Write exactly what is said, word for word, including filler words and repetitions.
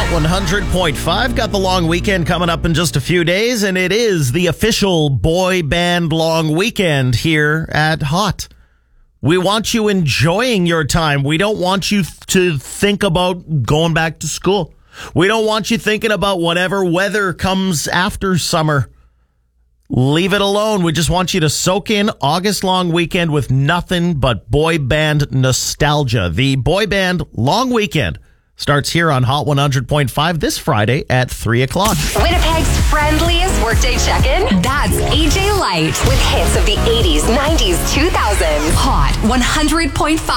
Hot one hundred point five. Got the long weekend coming up in just a few days, and it is the official boy band long weekend here at Hot. We want you enjoying your time. We don't want you to think about going back to school. We don't want you thinking about whatever weather comes after summer. Leave it alone. We just want you to soak in August long weekend with nothing but boy band nostalgia. The boy band long weekend starts here on Hot one hundred point five this Friday at three o'clock. Winnipeg's friendliest workday check-in. That's A J Light with hits of the eighties, nineties, two thousands. Hot one hundred point five.